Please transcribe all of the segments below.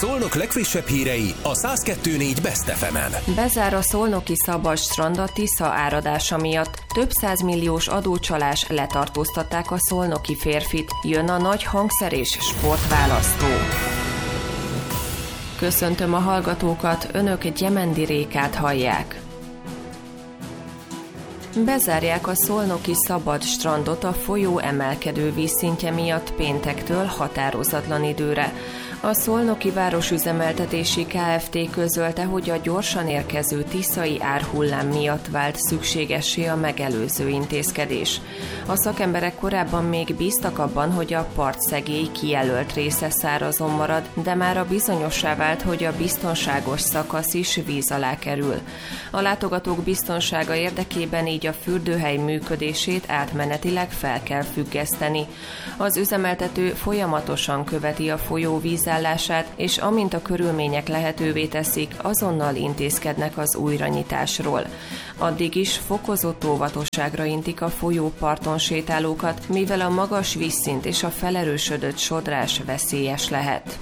Szolnok legfrissebb hírei a 102.4 Best FM-en. Bezár a szolnoki szabad strand a Tisza áradása miatt. Több 100 milliós adócsalás, letartóztatták a szolnoki férfit. Jön a nagy hangszer és sportválasztó. Köszöntöm a hallgatókat, önök Gyemendi Rékát hallják. Bezárják a szolnoki szabad strandot a folyó emelkedő vízszintje miatt péntektől határozatlan időre. A Szolnoki Városüzemeltetési Kft. Közölte, hogy a gyorsan érkező tiszai árhullám miatt vált szükségessé a megelőző intézkedés. A szakemberek korábban még bíztak abban, hogy a partszegély kijelölt része szárazon marad, de mára bizonyossá vált, hogy a biztonságos szakasz is víz alá kerül. A látogatók biztonsága érdekében így a fürdőhely működését átmenetileg fel kell függeszteni. Az üzemeltető folyamatosan követi a folyó vízállását, és amint a körülmények lehetővé teszik, azonnal intézkednek az újranyitásról. Addig is fokozott óvatosságra intik a folyóparton sétálókat, mivel a magas vízszint és a felerősödött sodrás veszélyes lehet.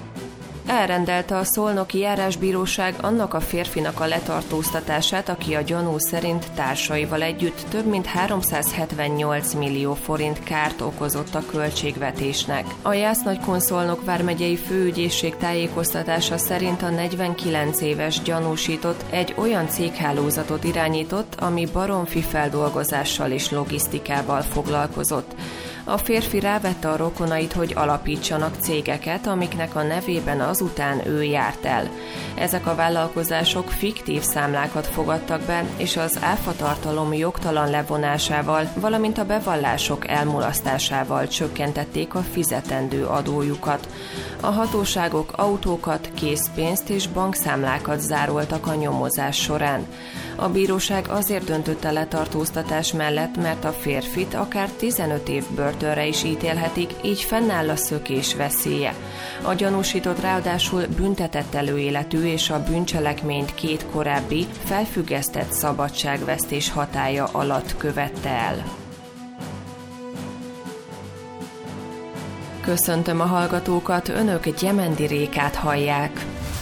Elrendelte a szolnoki járásbíróság annak a férfinak a letartóztatását, aki a gyanú szerint társaival együtt több mint 378 millió forint kárt okozott a költségvetésnek. A Jász-Nagykun-Szolnok vármegyei főügyészség tájékoztatása szerint a 49 éves gyanúsított egy olyan céghálózatot irányított, ami baromfi feldolgozással és logisztikával foglalkozott. A férfi rávette a rokonait, hogy alapítsanak cégeket, amiknek a nevében azután ő járt el. Ezek a vállalkozások fiktív számlákat fogadtak be, és az áfatartalom jogtalan levonásával, valamint a bevallások elmulasztásával csökkentették a fizetendő adójukat. A hatóságok autókat, készpénzt és bankszámlákat zároltak a nyomozás során. A bíróság azért döntött a letartóztatás mellett, mert a férfit akár 15 év börtönre is ítélhetik, így fennáll a szökés veszélye. A gyanúsított ráadásul büntetett előéletű és a bűncselekményt 2 korábbi, felfüggesztett szabadságvesztés hatálya alatt követte el. Köszöntöm a hallgatókat, önök Gyemendi Rékát hallják.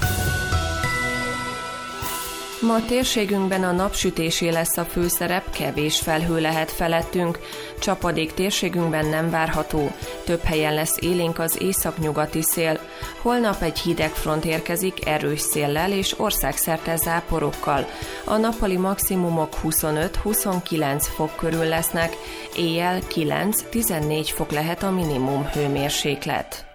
Ma térségünkben a napsütésé lesz a főszerep, kevés felhő lehet felettünk. Csapadék térségünkben nem várható. Több helyen lesz élénk az északnyugati szél. Holnap egy hideg front érkezik erős széllel és országszerte záporokkal. A nappali maximumok 25-29 fok körül lesznek, éjjel 9-14 fok lehet a minimum hőmérséklet.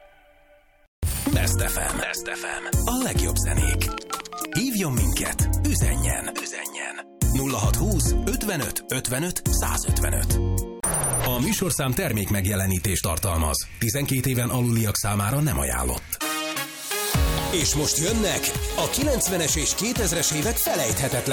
Best FM. A legjobb zenék. Hívjon minket, üzenjen. 0620 55 55 155. A műsorszám termék megjelenítést tartalmaz. 12 éven aluliak számára nem ajánlott. És most jönnek a 90-es és 2000-es évek felejthetetlen